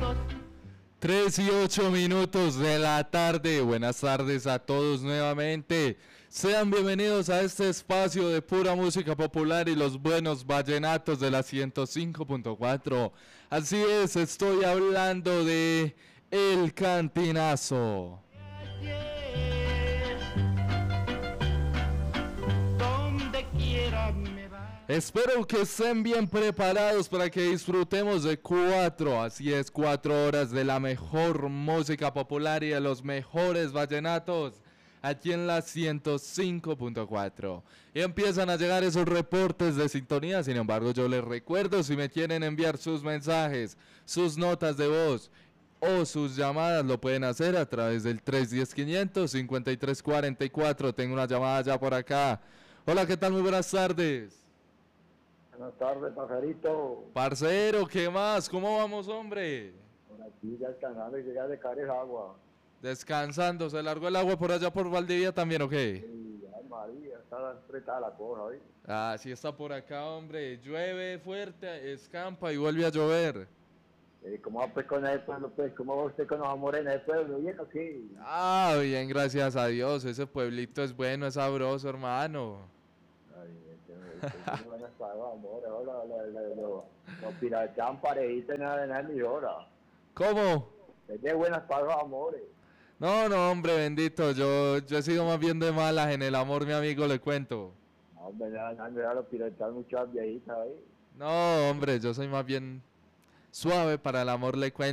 3:08 de la tarde, buenas tardes a todos nuevamente. Sean bienvenidos a este espacio de pura música popular y los buenos vallenatos de la 105.4. Así es, estoy hablando de El Cantinazo. Espero que estén bien preparados para que disfrutemos de 4 horas de la mejor música popular y de los mejores vallenatos aquí en la 105.4. Y empiezan a llegar esos reportes de sintonía. Sin embargo, yo les recuerdo, si me quieren enviar sus mensajes, sus notas de voz o sus llamadas, lo pueden hacer a través del 310-500-5344. Tengo una llamada ya por acá. Hola, ¿qué tal? Muy buenas tardes. Buenas tardes, pajarito. Parcero, ¿qué más? ¿Cómo vamos, hombre? Por aquí ya descansando y llega de caer agua. Descansando, ¿se largó el agua por allá por Valdivia también o qué? Sí, ay María, está apretada la cosa hoy. Ah, sí está por acá, hombre. Llueve fuerte, escampa y vuelve a llover. ¿Cómo va pues con el pueblo? Pues, ¿cómo va usted con los amores en el pueblo? ¿Bien o qué? Ah, bien, gracias a Dios. Ese pueblito es bueno, es sabroso, hermano. Ay, tiene buenas palabras, amores. Los piratean parejitos en la emisora. ¿Cómo? Es de buenas palabras, amores. No, no, hombre, bendito. Yo he sido más bien de malas en el amor, mi amigo, le cuento. No, hombre, ya los piratean muchas viejitas ahí. No, hombre, yo soy más bien suave para el amor, le cuento.